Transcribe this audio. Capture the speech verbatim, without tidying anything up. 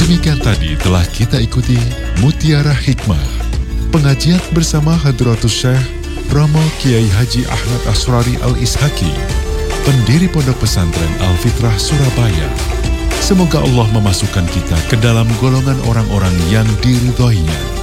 Demikian tadi telah kita ikuti Mutiara Hikmah, pengajian bersama Hadratus Syekh Romo Kiai Haji Ahmad Asrari Al-Ishaki, pendiri Pondok Pesantren Al-Fitrah Surabaya. Semoga Allah memasukkan kita ke dalam golongan orang-orang yang diridhoinya.